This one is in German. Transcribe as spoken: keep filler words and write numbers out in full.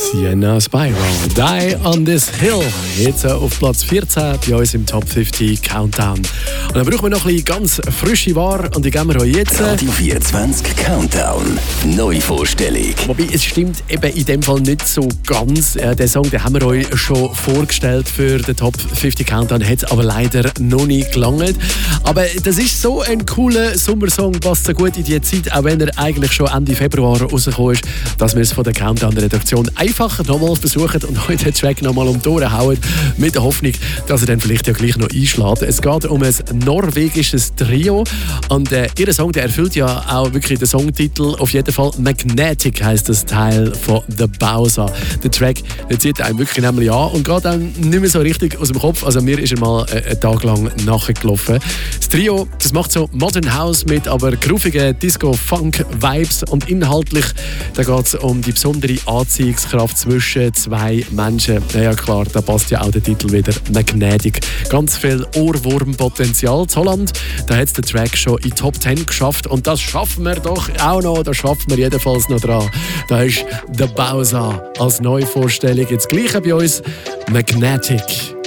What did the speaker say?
Sienna Spiral, Die on this Hill. Jetzt auf Platz vierzehn bei uns im Top fünfzig Countdown. Und dann brauchen wir noch ein bisschen ganz frische Ware und die geben wir euch jetzt. Radio vierundzwanzig Countdown. Neuvorstellung. Wobei, es stimmt eben in dem Fall nicht so ganz. Äh, den Song den haben wir euch schon vorgestellt für den Top fünfzig Countdown, hat es aber leider noch nicht gelangt. Aber das ist so ein cooler Sommersong, passt so gut in die Zeit, auch wenn er eigentlich schon Ende Februar rausgekommen ist, dass wir es von der Countdown-Redaktion einfach nochmal versuchen und heute den Track nochmal um die Ohren hauen, mit der Hoffnung, dass er dann vielleicht ja gleich noch einschlägt. Es geht um ein norwegisches Trio und äh, ihr Song, der erfüllt ja auch wirklich den Songtitel, auf jeden Fall Magnetic heisst das Teil von The Bowser. Der Track, der zieht einem wirklich nämlich an und geht dann nicht mehr so richtig aus dem Kopf, also mir ist er mal äh, einen Tag lang nachgelaufen. Das Trio, das macht so Modern House mit aber groovigen Disco-Funk-Vibes und inhaltlich, da geht es um die besondere Anziehungskraft zwischen zwei Menschen. Na ja klar, da passt ja auch der Titel wieder, Magnetic. Ganz viel Ohrwurmpotenzial. In Holland, da hat es den Track schon in Top zehn geschafft und das schaffen wir doch auch noch, das schaffen wir jedenfalls noch dran. Da ist The Bowser als Neuvorstellung. Jetzt gleich bei uns Magnetic.